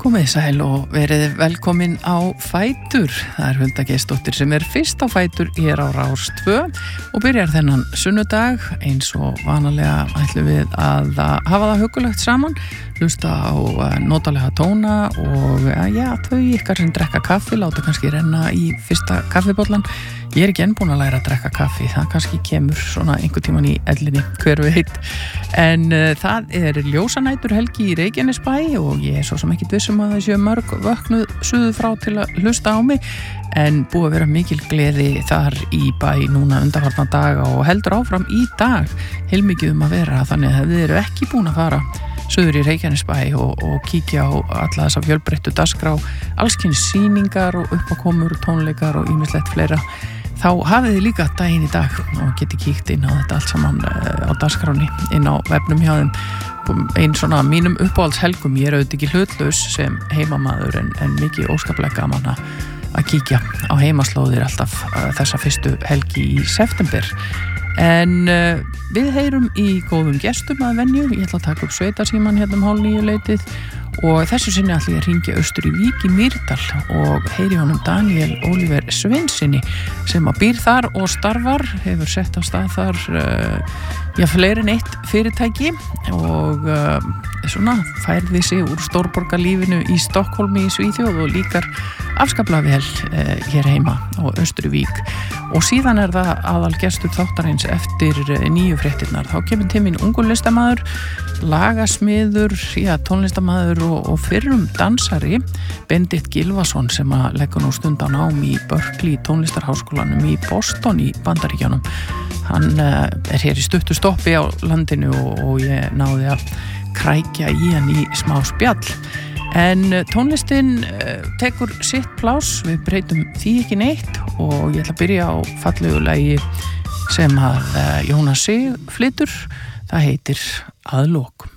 Komið sæl og verið velkomin á Fætur. Það Hulda Geirsdóttir sem fyrst á Fætur hér á Rás 2 og byrjar þennan sunnudag eins og vanalega ætlum við að hafa það huggulegt saman, hlusta á notalega tóna og þau ykkar sem drekka kaffi láta kannski renna í fyrsta kaffibollan. Ég ekki enn búin að læra að drekka kaffi, það kannski kemur svona einhvern tímann í ellinni, hver veit. En það ljósanætur helgi í Reykjanesbæ og ég svo sem ekki vissum að það séu mörg vöknuð suður frá til að hlusta á mig, en búið að vera mikil gleði þar í bæ núna undanfarna daga og heldur áfram í dag, heilmikið að vera, þannig að þið eru ekki búin að fara suður í Reykjanesbæ og kíkja á alla þessa fjölbreyttu dagskrá, allskyns sýningar og uppákomur, tónleikar og ýmislegt fleira. Þá hafið þið líka daginn í dag og geti kíkt inn á þetta allt saman á dagskráni inn á vefnum hjá þeim. Einn svona mínum uppáhaldshelgum, ég auðvitað ekki hlutlaus sem heimamaður en mikið óskaplega gaman að kíkja á heimaslóðir alltaf þessa fyrstu helgi í september. En við heyrum í góðum gestum að venju. Ég ætla að taka upp sveitarsíman hérna 8:30 og þessu sinni ætla ég að hringja austur í Vík í Mýrdal og heyri honum Daniel Oliver Sveinssyni sem að býr þar og starfar, hefur sett á stað þar fleiri en eitt fyrirtæki og svona færði sig úr stórborgarlífinu í Stokkólmi í Svíþjóð og líkar afskaplega vel hér heima á austur í Vík. Og síðan það aðal gestur þáttarins eftir 9 fréttirnar. Þá kemur til mín ungur listamaður, lagasmiður, tónlistamaður og fyrrum dansari Benedikt Gylfason sem að leggur nú stund á nám í Berkeley tónlistarháskólanum í Boston í Bandaríkjunum. Hann hér í stuttu stoppi á landinu og ég náði að krækja í hann í smá spjall. En tónlistin tekur sitt pláss, við breytum því ekki neitt og ég ætla að byrja á fallegu lagi sem að Jónas Sig flytur, það heitir Að lokum.